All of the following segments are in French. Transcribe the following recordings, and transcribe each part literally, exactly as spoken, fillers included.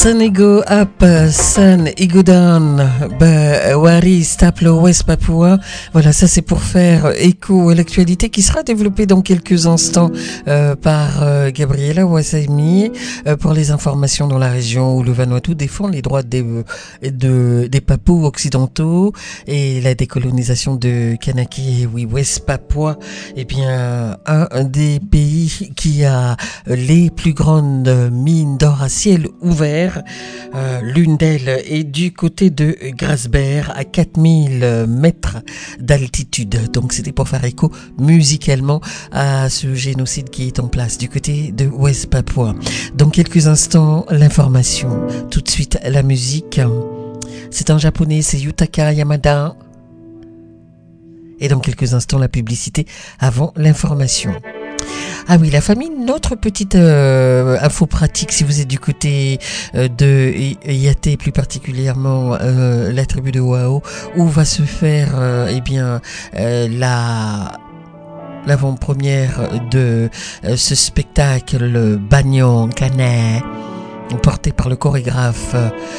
Sun Ego Up, Sun Ego Down, bah, Wari, Staplo, West Papua. Voilà, ça c'est pour faire écho à l'actualité qui sera développée dans quelques instants euh, par euh, Gabriela Wassami euh, pour les informations dans la région où le Vanuatu défend les droits des, de, des Papous occidentaux et la décolonisation de Kanaki et oui, West Papua. Eh bien, un des pays qui a les plus grandes mines d'or à ciel ouvert. Euh, l'une d'elles est du côté de Grasberg à quatre mille mètres d'altitude. Donc c'était pour faire écho musicalement à ce génocide qui est en place du côté de West Papua. Dans quelques instants, l'information. Tout de suite, la musique. C'est en japonais, c'est Yutaka Yamada. Et dans quelques instants, la publicité avant l'information. Ah oui, la famine, notre petite euh, info pratique, si vous êtes du côté euh, de Yaté, plus particulièrement euh, la tribu de Wao, où va se faire euh, eh bien euh, la l'avant-première de euh, ce spectacle Bagnon Canet, porté par le chorégraphe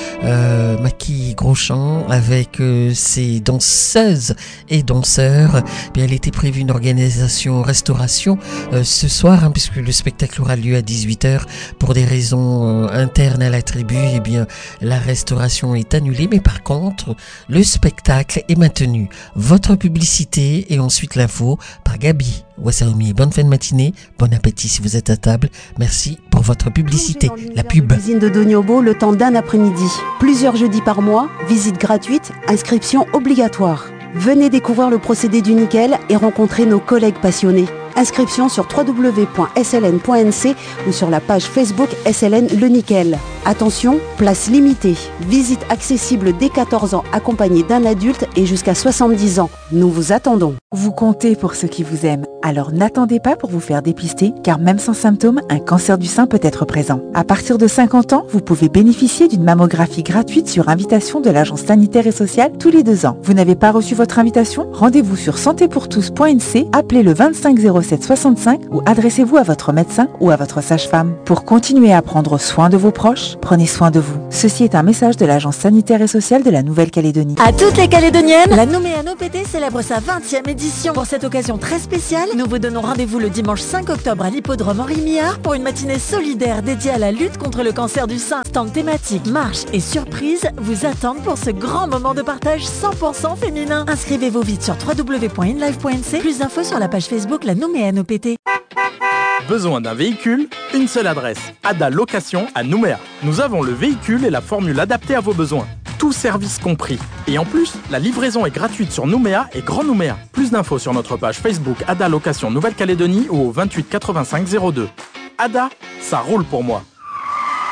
euh, Maki Groschan avec euh, ses danseuses et danseurs. Bien, elle était prévue une organisation restauration euh, ce soir, hein, puisque le spectacle aura lieu à dix-huit heures pour des raisons euh, internes à la tribu. Eh bien, la restauration est annulée, mais par contre, le spectacle est maintenu. Votre publicité et ensuite l'info par Gabi Wassaoumi. Bonne fin de matinée, bon appétit si vous êtes à table. Merci pour votre publicité. La pub. Usine de Doniobo le temps d'un après-midi. Plusieurs jeudis par mois, visite gratuite, inscription obligatoire. Venez découvrir le procédé du nickel et rencontrer nos collègues passionnés. Inscription sur w w w point s l n point n c ou sur la page Facebook S L N Le Nickel. Attention, place limitée. Visite accessible dès quatorze ans accompagnée d'un adulte et jusqu'à soixante-dix ans. Nous vous attendons. Vous comptez pour ceux qui vous aiment. Alors n'attendez pas pour vous faire dépister, car même sans symptômes, un cancer du sein peut être présent. À partir de cinquante ans, vous pouvez bénéficier d'une mammographie gratuite sur invitation de l'Agence sanitaire et sociale tous les deux ans. Vous n'avez pas reçu votre invitation? Rendez-vous sur santé pour tous point n c, appelez le vingt-cinq zéro sept soixante-cinq ou adressez-vous à votre médecin ou à votre sage-femme. Pour continuer à prendre soin de vos proches, prenez soin de vous. Ceci est un message de l'Agence sanitaire et sociale de la Nouvelle-Calédonie. À toutes les Calédoniennes, la Nouméa P T célèbre sa vingtième édition. Pour cette occasion très spéciale, nous vous donnons rendez-vous le dimanche cinq octobre à l'hippodrome Henri Millard pour une matinée solidaire dédiée à la lutte contre le cancer du sein. Stand thématique, marche et surprise vous attendent pour ce grand moment de partage cent pour cent féminin. Inscrivez-vous vite sur w w w point inlife point n c. Plus d'infos sur la page Facebook La Nouméa P T. Besoin d'un véhicule? Une seule adresse, Ada Location à Nouméa. Nous avons le véhicule et la formule adaptée à vos besoins. Tout service compris. Et en plus, la livraison est gratuite sur Nouméa et Grand Nouméa. Plus d'infos sur notre page Facebook Ada Location Nouvelle-Calédonie ou au vingt-huit quatre-vingt-cinq zéro deux. Ada, ça roule pour moi.